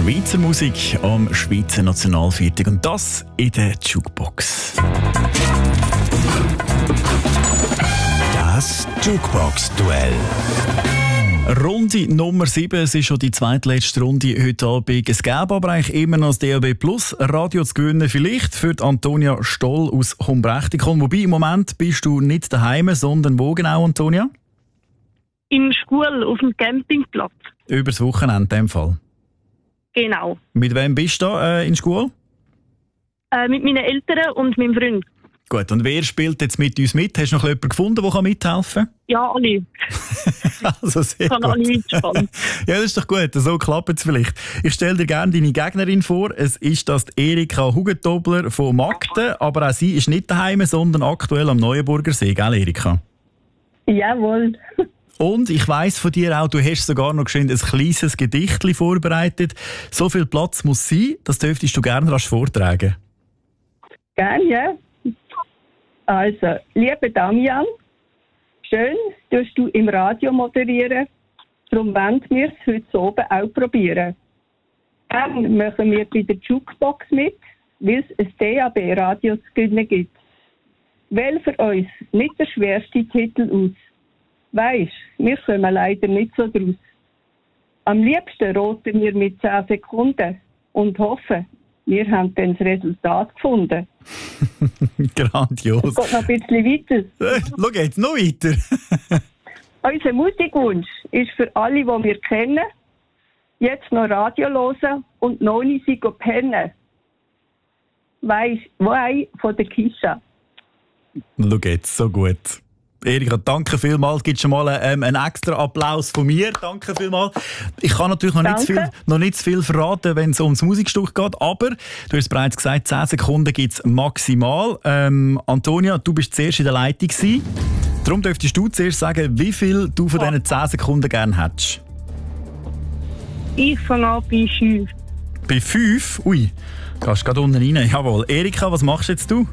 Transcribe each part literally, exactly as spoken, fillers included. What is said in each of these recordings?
Schweizer Musik am Schweizer Nationalviertag und das in der Jukebox. Das Jukebox-Duell. Runde Nummer sieben, es ist schon die zweitletzte Runde heute Abend. Es gäbe aber eigentlich immer noch das D A B Plus Radio zu gewinnen, vielleicht für die Antonia Stoll aus Humbrechtikon. Wobei im Moment bist du nicht daheim, sondern wo genau, Antonia? In Schule, auf dem Campingplatz. Übers Wochenende in dem Fall? Genau. Mit wem bist du da äh, in Schule? Äh, mit meinen Eltern und meinem Freund. Gut, und wer spielt jetzt mit uns mit? Hast du noch jemanden gefunden, der mithelfen kann? Ja, alle. Also sehr ich kann gut. alle mitspannen. Ja, das ist doch gut, so klappt es vielleicht. Ich stelle dir gerne deine Gegnerin vor. Es ist das die Erika Hugentobler von Magden, aber auch sie ist nicht daheim, sondern aktuell am Neuenburger See, gell Erika? Jawohl. Und ich weiss von dir auch, du hast sogar noch geschwind ein kleines Gedichtchen vorbereitet. So viel Platz muss sein, das dürftest du gerne rasch vortragen. Gerne, ja. Also, lieber Damian, schön, dass du im Radio moderieren. Darum wollen wir es heute oben auch probieren. Dann machen wir bei der Jukebox mit, weil es ein D A B-Radio zu gewinnen gibt. Wähl für uns nicht der schwerste Titel aus. Weisst, wir kommen leider nicht so draus. Am liebsten roten wir mit zehn Sekunden und hoffen, wir haben dann das Resultat gefunden. Grandios. Es geht noch ein bisschen weiter. Äh, schau jetzt, noch weiter. Unser Musikwunsch ist für alle, die wir kennen, jetzt noch Radio hören und noch nicht sie pennen. Weisst, Wei von der Kisha. Schau jetzt, so gut. Erika, danke vielmals. Gibt schon mal ähm, einen extra Applaus von mir. Danke vielmals. Ich kann natürlich noch nicht, zu viel, noch nicht zu viel verraten, wenn es ums Musikstück geht, aber du hast bereits gesagt, zehn Sekunden gibt es maximal. Ähm, Antonia, du bist zuerst in der Leitung gewesen. Darum dürftest du zuerst sagen, wie viel du von diesen zehn Sekunden gerne hättest. Ich fange an bei fünf. Bei fünf? Ui, gehst gerade unten rein. Jawohl. Erika, was machst jetzt du?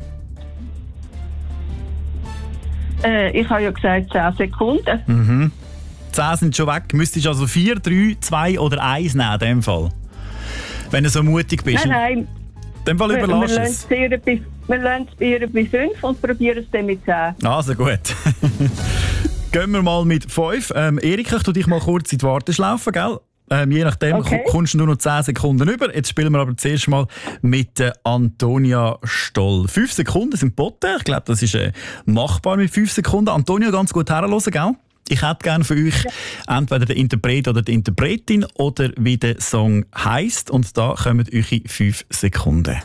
Äh, ich habe ja gesagt zehn Sekunden. Mhm. zehn sind schon weg. Müsstest also vier, drei, zwei oder eins nehmen in dem Fall. Wenn du so mutig bist. Nein, nein. In dem Fall Wir, überlass wir es. Wir lassen es bei ihr bei fünf und probieren es dann mit zehn. Also gut. Gehen wir mal mit fünf. Ähm, Erika, ich tu dich mal kurz in die Warteschlaufe, gell? Ähm, je nachdem Okay. kommst du nur noch zehn Sekunden über. Jetzt spielen wir aber zuerst mal mit äh, Antonia Stoll. fünf Sekunden sind geboten. Ich glaube, das ist äh, machbar mit fünf Sekunden. Antonia, ganz gut herhören, gell? Ich hätte gerne für euch ja. entweder den Interpret oder die Interpretin oder wie der Song heisst. Und da kommen eure fünf Sekunden.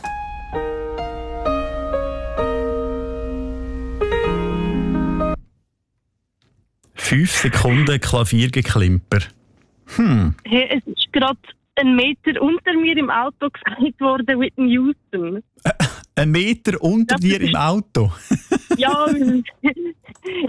Fünf Sekunden Klaviergeklimper. Hm. Hey, es ist gerade ein Meter unter mir im Auto gesagt worden, Whitney Houston. Ein Meter unter Das dir im Auto? Ja,